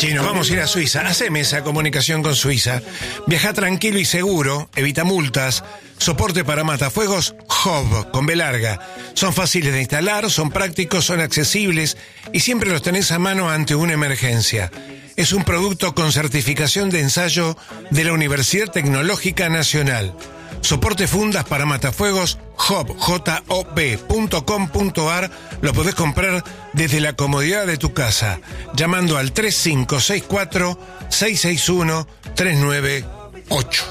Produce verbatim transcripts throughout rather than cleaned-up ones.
Chino, vamos a ir a Suiza. Haceme esa comunicación con Suiza. Viaja tranquilo y seguro, evita multas. Soporte para matafuegos Hob, con B larga. Son fáciles de instalar, son prácticos, son accesibles y siempre los tenés a mano ante una emergencia. Es un producto con certificación de ensayo de la Universidad Tecnológica Nacional. Soporte fundas para matafuegos Hob, J O B punto com punto a r. Lo podés comprar desde la comodidad de tu casa, llamando al tres cinco seis cuatro, seis seis uno, tres nueve ocho.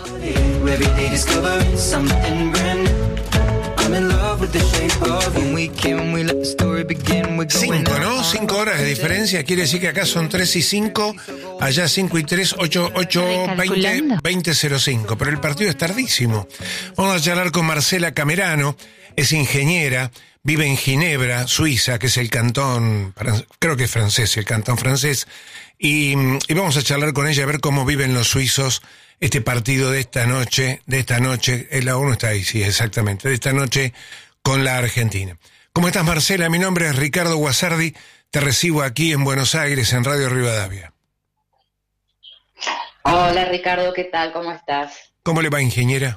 Cinco, ¿no? Cinco horas de diferencia. Quiere decir que acá son tres y cinco, allá cinco y tres, ocho, ocho, veinte, veinte cero cinco. Pero el partido es tardísimo. Vamos a charlar con Marcela Camerano. Es ingeniera, vive en Ginebra, Suiza, que es el cantón, creo que es francés, el cantón francés. Y, y vamos a charlar con ella a ver cómo viven los suizos este partido de esta noche, de esta noche, la ONU está ahí, sí, exactamente, de esta noche con la Argentina. ¿Cómo estás, Marcela? Mi nombre es Ricardo Guasardi, te recibo aquí en Buenos Aires, en Radio Rivadavia. Hola, Ricardo, ¿qué tal? ¿Cómo estás? ¿Cómo le va, ingeniera?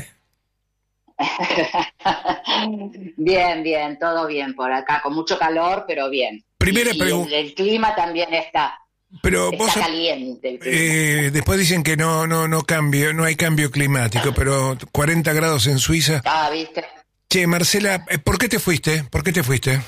Bien, bien, todo bien por acá, con mucho calor, pero bien. Primera y pregunta. El, el clima también está, pero está vos, caliente. El eh, después dicen que no, no, no cambio, no hay cambio climático, pero cuarenta grados en Suiza. Ah, ¿viste? Che, Marcela, ¿por qué te fuiste? ¿Por qué te fuiste?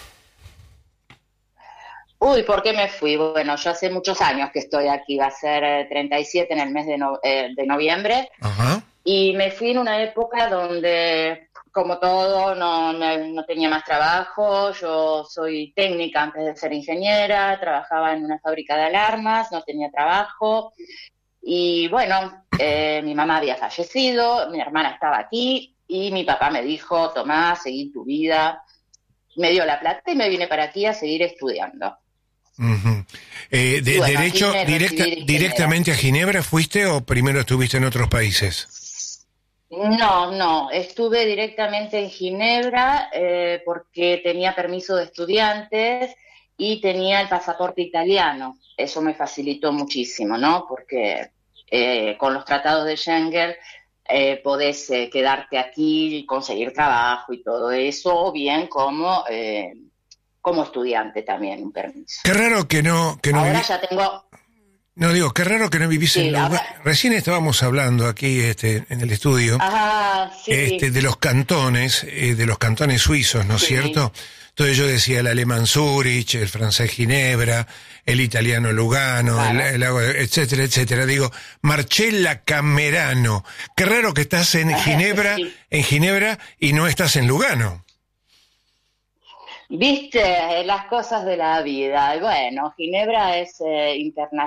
Uy, ¿por qué me fui? Bueno, yo hace muchos años que estoy aquí, va a ser eh, treinta y siete en el mes de, no, eh, de noviembre. Ajá. Y me fui en una época donde, como todo, no, no, no tenía más trabajo. Yo soy técnica antes de ser ingeniera, trabajaba en una fábrica de alarmas, no tenía trabajo. Y bueno, eh, mi mamá había fallecido, mi hermana estaba aquí y mi papá me dijo, tomá, seguí tu vida. Me dio la plata y me vine para aquí a seguir estudiando. Uh-huh. eh, de, bueno, ¿Derecho directa, directamente a Ginebra fuiste o primero estuviste en otros países? No, no, estuve directamente en Ginebra eh, porque tenía permiso de estudiantes y tenía el pasaporte italiano. Eso me facilitó muchísimo, ¿no? Porque eh, con los tratados de Schengen eh, podés eh, quedarte aquí y conseguir trabajo y todo eso, o bien como... Eh, como estudiante también, un permiso. Qué raro que no... Que no ahora viví... ya tengo... No, digo, qué raro que no vivís sí, en lugar... ahora... Recién estábamos hablando aquí este, en el estudio Ajá, sí, este, sí. de los cantones, eh, de los cantones suizos, ¿no es sí. cierto? Entonces yo decía el alemán Zurich, el francés Ginebra, el italiano Lugano, claro. el, el, etcétera, etcétera. Digo, Marcela Camerano, qué raro que estás en Ginebra, sí. en Ginebra y no estás en Lugano. Viste, las cosas de la vida. Bueno, Ginebra es eh, internacional.